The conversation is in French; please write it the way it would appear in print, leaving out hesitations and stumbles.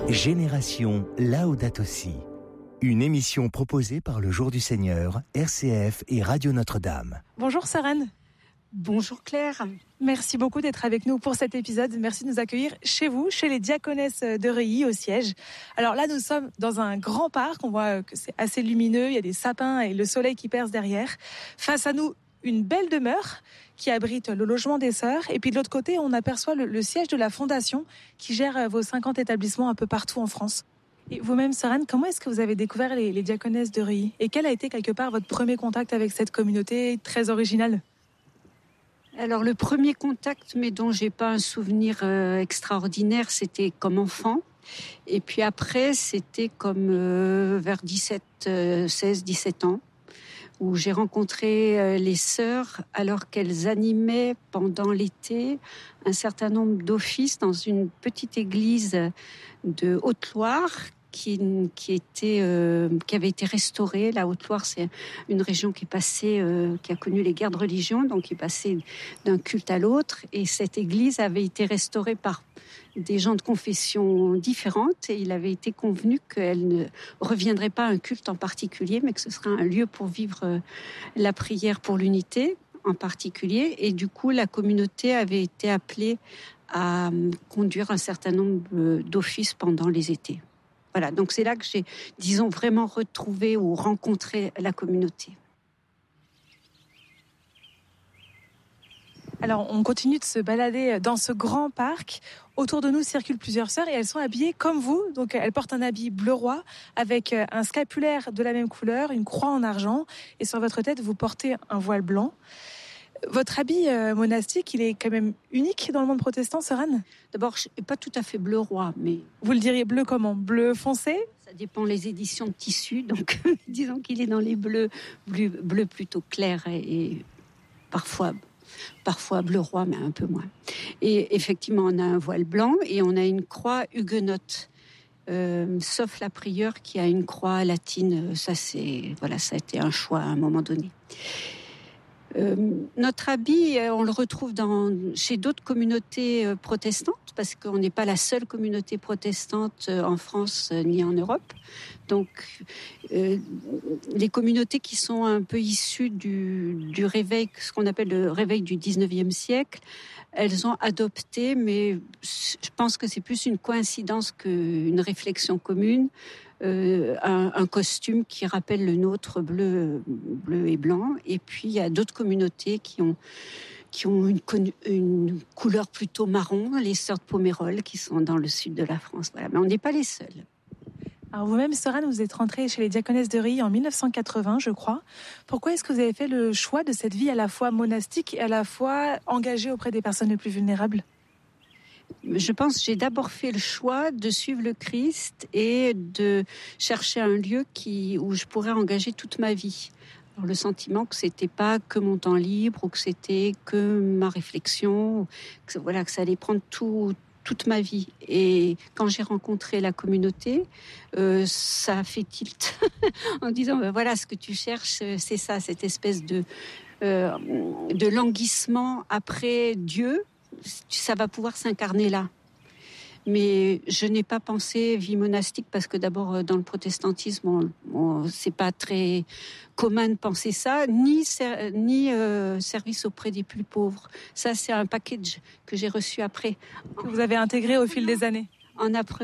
Génération Laudato Si. Une émission proposée par le Jour du Seigneur, RCF et Radio Notre-Dame. Bonjour Sœur Anne. Bonjour Claire. Merci beaucoup d'être avec nous pour cet épisode. Merci de nous accueillir chez vous, chez les diaconesses de Reuilly au siège. Alors là, nous sommes dans un grand parc. On voit que c'est assez lumineux. Il y a des sapins et le soleil qui perce derrière. Face à nous, une belle demeure qui abrite le logement des sœurs. Et puis de l'autre côté, on aperçoit le siège de la fondation qui gère vos 50 établissements un peu partout en France. Et vous-même, Sœur Anne, comment est-ce que vous avez découvert les diaconesses de Reuilly ? Et quel a été quelque part votre premier contact avec cette communauté très originale ? Alors le premier contact, mais dont j'ai pas un souvenir extraordinaire, c'était comme enfant. Et puis après, c'était comme vers 16-17 ans, où j'ai rencontré les sœurs alors qu'elles animaient pendant l'été un certain nombre d'offices dans une petite église de Haute-Loire qui avait été restaurée. La Haute-Loire, c'est une région qui a connu les guerres de religion, donc qui est passée d'un culte à l'autre. Et cette église avait été restaurée par des gens de confessions différentes, et il avait été convenu qu'elle ne reviendrait pas à un culte en particulier, mais que ce serait un lieu pour vivre la prière pour l'unité en particulier. Et du coup, la communauté avait été appelée à conduire un certain nombre d'offices pendant les étés. Voilà, donc c'est là que j'ai, vraiment retrouvé ou rencontré la communauté. Alors, on continue de se balader dans ce grand parc. Autour de nous circulent plusieurs sœurs et elles sont habillées comme vous. Donc, elles portent un habit bleu roi avec un scapulaire de la même couleur, une croix en argent. Et sur votre tête, vous portez un voile blanc. Votre habit monastique, il est quand même unique dans le monde protestant, Sœur Anne ? D'abord, je suis pas tout à fait bleu roi, mais... Vous le diriez bleu comment ? Bleu foncé ? Ça dépend les éditions de tissu, donc disons qu'il est dans les bleus plutôt clairs et parfois bleu roi, mais un peu moins. Et effectivement, on a un voile blanc et on a une croix huguenote. Sauf la prieure qui a une croix latine. Ça a été un choix à un moment donné. Notre habit, on le retrouve chez d'autres communautés protestantes, parce qu'on n'est pas la seule communauté protestante en France ni en Europe. Donc, les communautés qui sont un peu issues du réveil, ce qu'on appelle le réveil du 19e siècle, elles ont adopté, mais je pense que c'est plus une coïncidence qu'une réflexion commune, un costume qui rappelle le nôtre, bleu et blanc. Et puis il y a d'autres communautés qui ont une couleur plutôt marron, les sœurs de Pomerol qui sont dans le sud de la France. Voilà, mais on n'est pas les seuls. Alors vous-même, Sœur Anne, vous êtes rentrée chez les diaconesses de Reuilly en 1980, je crois. Pourquoi est-ce que vous avez fait le choix de cette vie à la fois monastique et à la fois engagée auprès des personnes les plus vulnérables ? Je pense que j'ai d'abord fait le choix de suivre le Christ et de chercher un lieu où je pourrais engager toute ma vie. Alors, le sentiment que c'était pas que mon temps libre ou que c'était que ma réflexion, que ça allait prendre toute ma vie. Et quand j'ai rencontré la communauté, ça a fait tilt en disant voilà, ce que tu cherches, c'est ça, cette espèce de languissement après Dieu. Ça va pouvoir s'incarner là. Mais je n'ai pas pensé vie monastique parce que d'abord dans le protestantisme, c'est pas très commun de penser ça, ni service auprès des plus pauvres. Ça, c'est un package que j'ai reçu après. Que vous avez intégré au fil des années. En apprenant